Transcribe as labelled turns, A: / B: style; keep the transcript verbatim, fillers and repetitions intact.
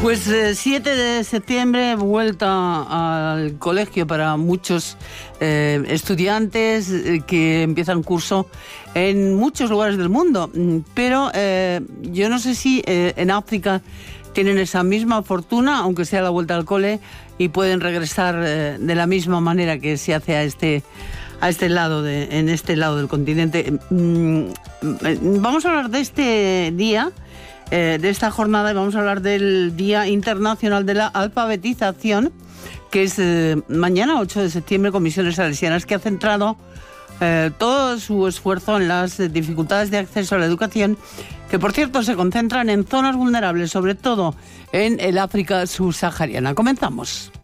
A: Pues eh, siete de septiembre, vuelta al colegio para muchos eh, estudiantes eh, que empiezan curso en muchos lugares del mundo. Pero eh, yo no sé si eh, en África tienen esa misma fortuna, aunque sea la vuelta al cole, y pueden regresar eh, de la misma manera que se hace a este a este lado de, en este lado del continente. Vamos a hablar de este día. Eh, de esta jornada, y vamos a hablar del Día Internacional de la Alfabetización, que es eh, mañana, ocho de septiembre, con Misiones Salesianas, que ha centrado eh, todo su esfuerzo en las eh, dificultades de acceso a la educación, que por cierto se concentran en zonas vulnerables, sobre todo en el África subsahariana. Comenzamos.